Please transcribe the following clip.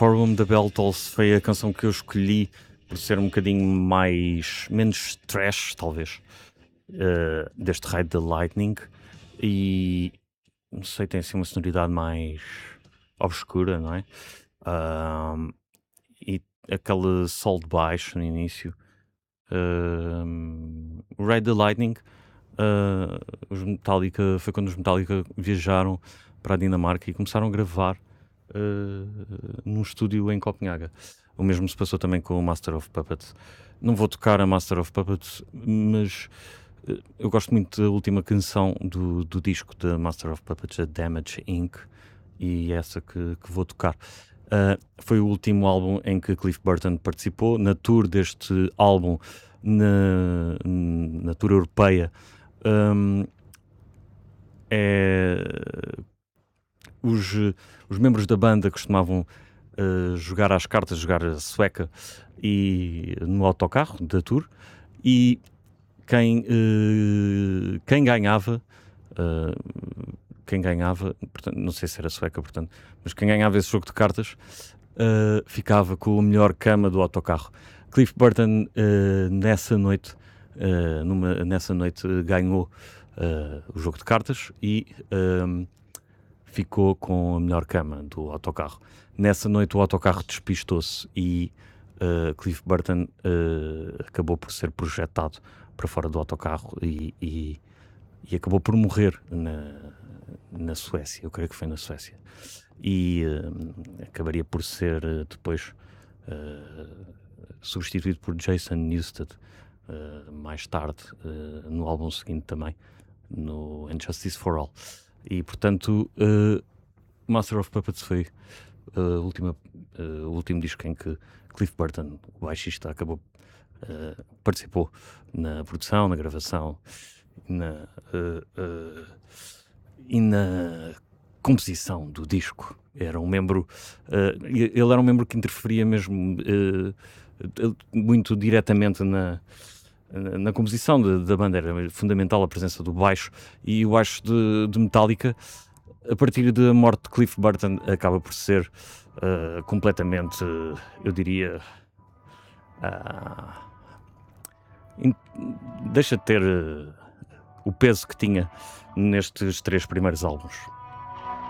Forum da Beltals foi a canção que eu escolhi por ser um bocadinho menos trash, talvez, deste Ride the Lightning. E não sei, tem assim uma sonoridade mais obscura, não é? Ahm, e aquele sol de baixo no início. O Ride the Lightning, os Metallica, foi quando os Metallica viajaram para a Dinamarca e começaram a gravar num estúdio em Copenhaga. O mesmo se passou também com o Master of Puppets. Não vou tocar a Master of Puppets, mas eu gosto muito da última canção do disco da Master of Puppets, a Damage Inc., e é essa que vou tocar. Foi o último álbum em que Cliff Burton participou. Na tour deste álbum, na tour europeia, os membros da banda costumavam jogar às cartas, jogar a sueca e no autocarro da tour, e quem ganhava, portanto, não sei se era sueca, portanto, mas quem ganhava esse jogo de cartas ficava com a melhor cama do autocarro. Cliff Burton nessa noite ganhou o jogo de cartas e ficou com a melhor cama do autocarro. Nessa noite o autocarro despistou-se e Cliff Burton acabou por ser projetado para fora do autocarro e acabou por morrer na Suécia. Eu creio que foi na Suécia. E acabaria por ser depois substituído por Jason Newsted mais tarde, no álbum seguinte também, no Injustice for All. E portanto, Master of Puppets foi o último disco em que Cliff Burton, o baixista, participou na produção, na gravação e na composição do disco. Era um membro, ele era um membro que interferia mesmo muito diretamente na composição da banda. Era fundamental a presença do baixo, e o baixo de Metallica, a partir da morte de Cliff Burton, acaba por ser completamente, eu diria, deixa de ter o peso que tinha nestes 3 primeiros álbuns.